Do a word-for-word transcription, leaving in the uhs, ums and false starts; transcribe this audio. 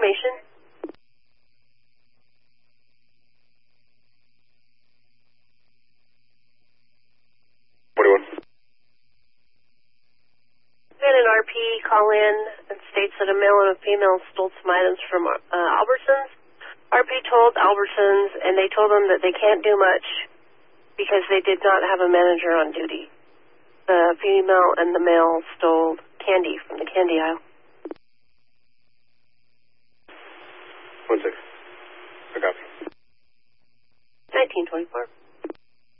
information. forty-one. We had an R P call in and states that a male and a female stole some items from uh, Albertsons. R P told Albertsons, and they told them that they can't do much because they did not have a manager on duty. The female and the male stole candy from the candy aisle. One six. I got you. nineteen twenty-four.